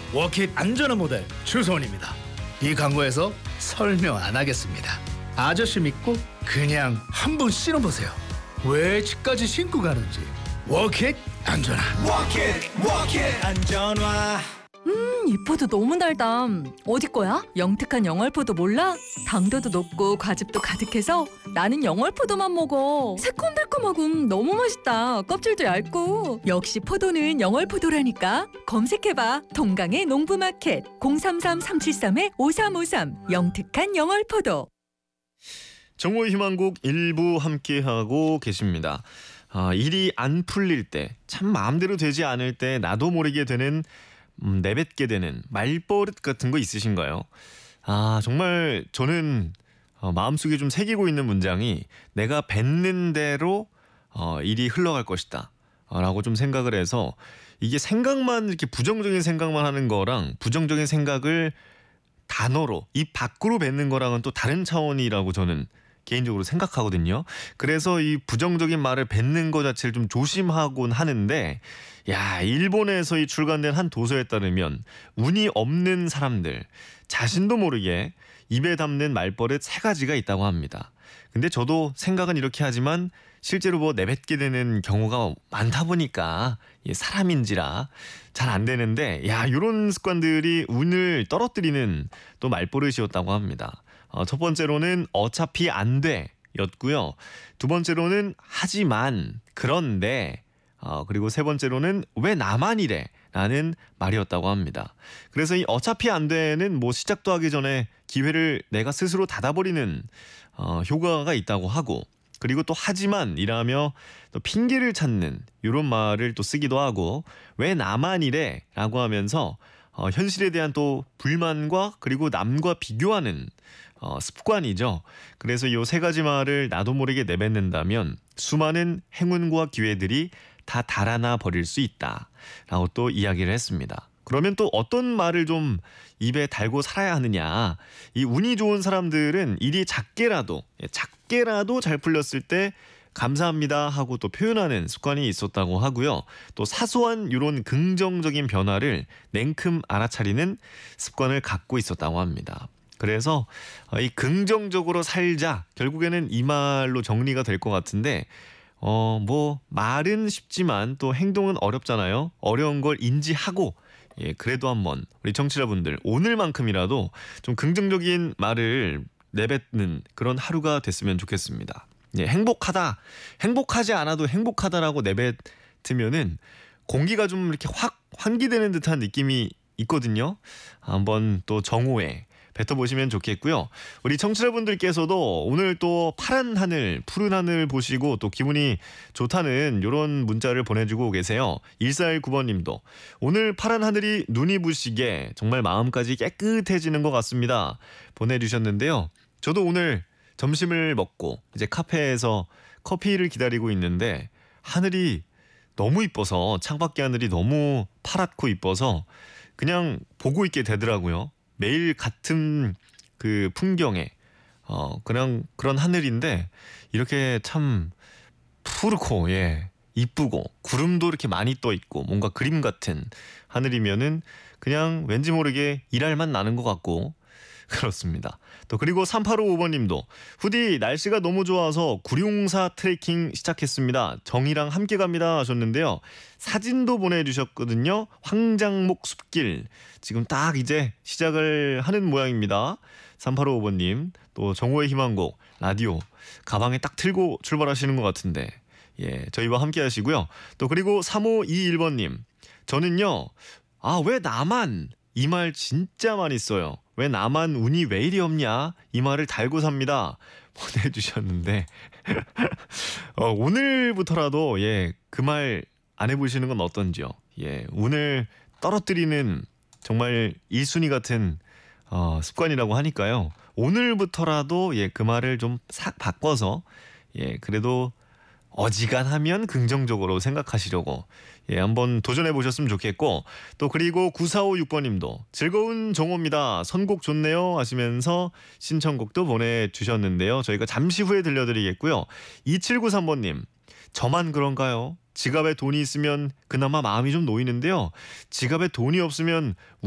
워킷 안전한 모델 주소원입니다. 이 광고에서 설명 안 하겠습니다. 아저씨 믿고 그냥 한번 신어보세요. 왜 집까지 신고 가는지. 워킷 안전한. 워킷 안전화. 이 포도 너무 달다. 어디 거야? 영특한 영월포도 몰라? 당도도 높고 과즙도 가득해서 나는 영월포도만 먹어. 새콤달콤하고 너무 맛있다. 껍질도 얇고. 역시 포도는 영월포도라니까. 검색해봐. 동강의 농부마켓 033-373-5353 영특한 영월포도. 정오의 희망곡 일부 함께하고 계십니다. 일이 안 풀릴 때, 참 마음대로 되지 않을 때 나도 모르게 되는 내뱉게 되는 말버릇 같은 거 있으신가요? 정말 저는 마음속에 좀 새기고 있는 문장이 내가 뱉는 대로 일이 흘러갈 것이다 라고 좀 생각을 해서, 이게 생각만 이렇게 부정적인 생각만 하는 거랑 부정적인 생각을 단어로 입 밖으로 뱉는 거랑은 또 다른 차원이라고 저는 개인적으로 생각하거든요. 그래서 이 부정적인 말을 뱉는 거 자체를 좀 조심하곤 하는데, 일본에서 이 출간된 한 도서에 따르면 운이 없는 사람들 자신도 모르게 입에 담는 말버릇 3가지가 있다고 합니다. 근데 저도 생각은 이렇게 하지만 실제로 뭐 내뱉게 되는 경우가 많다 보니까 사람인지라 잘 안 되는데, 이런 습관들이 운을 떨어뜨리는 또 말버릇이었다고 합니다. 첫 번째로는 어차피 안 돼 였고요. 두 번째로는 하지만, 그런데, 그리고 세 번째로는 왜 나만 이래 라는 말이었다고 합니다. 그래서 이 어차피 안 돼는 뭐 시작도 하기 전에 기회를 내가 스스로 닫아버리는 효과가 있다고 하고, 그리고 또 하지만 이라며 또 핑계를 찾는 이런 말을 또 쓰기도 하고, 왜 나만 이래 라고 하면서 현실에 대한 또 불만과 그리고 남과 비교하는 습관이죠. 그래서 이 3가지 말을 나도 모르게 내뱉는다면 수많은 행운과 기회들이 다 달아나 버릴 수 있다 라고 또 이야기를 했습니다. 그러면 또 어떤 말을 좀 입에 달고 살아야 하느냐. 이 운이 좋은 사람들은 일이 작게라도 잘 풀렸을 때 감사합니다 하고 또 표현하는 습관이 있었다고 하고요. 또 사소한 이런 긍정적인 변화를 냉큼 알아차리는 습관을 갖고 있었다고 합니다. 그래서 이 긍정적으로 살자, 결국에는 이 말로 정리가 될 것 같은데, 뭐 말은 쉽지만 또 행동은 어렵잖아요. 어려운 걸 인지하고, 그래도 한번 우리 청취자분들 오늘만큼이라도 좀 긍정적인 말을 내뱉는 그런 하루가 됐으면 좋겠습니다. 행복하다, 행복하지 않아도 행복하다라고 내뱉으면은 공기가 좀 이렇게 확 환기되는 듯한 느낌이 있거든요. 한번 또 정오에 뱉어보시면 좋겠고요. 우리 청취자분들께서도 오늘 또 파란 하늘, 푸른 하늘 보시고 또 기분이 좋다는 이런 문자를 보내주고 계세요. 1419번님도 오늘 파란 하늘이 눈이 부시게 정말 마음까지 깨끗해지는 것 같습니다 보내주셨는데요. 저도 오늘 점심을 먹고 이제 카페에서 커피를 기다리고 있는데 하늘이 너무 이뻐서, 창밖의 하늘이 너무 파랗고 이뻐서 그냥 보고 있게 되더라고요. 매일 같은 그 풍경에 그냥 그런 하늘인데 이렇게 참 푸르고 이쁘고 구름도 이렇게 많이 떠 있고 뭔가 그림 같은 하늘이면은 그냥 왠지 모르게 일할 맛 나는 것 같고 그렇습니다. 또 그리고 3855번님도 후디 날씨가 너무 좋아서 구룡사 트레킹 시작했습니다. 정이랑 함께 갑니다 하셨는데요. 사진도 보내주셨거든요. 황장목 숲길 지금 딱 이제 시작을 하는 모양입니다. 3855번님 또 정오의 희망곡 라디오 가방에 딱 틀고 출발하시는 것 같은데 저희와 함께 하시고요. 또 그리고 3521번님 저는요 왜 나만 이 말 진짜 많이 써요. 왜 나만 운이 왜 이리 없냐 이 말을 달고 삽니다 보내주셨는데 오늘부터라도 그 말 안 해보시는 건 어떤지요. 운을 떨어뜨리는 정말 1순위 같은 습관이라고 하니까요. 오늘부터라도 그 말을 좀 싹 바꿔서 그래도 어지간하면 긍정적으로 생각하시려고 한번 도전해 보셨으면 좋겠고, 또 그리고 9456번님도 즐거운 정오입니다. 선곡 좋네요 하시면서 신청곡도 보내주셨는데요. 저희가 잠시 후에 들려드리겠고요. 2793번님 저만 그런가요? 지갑에 돈이 있으면 그나마 마음이 좀 놓이는데요. 지갑에 돈이 없으면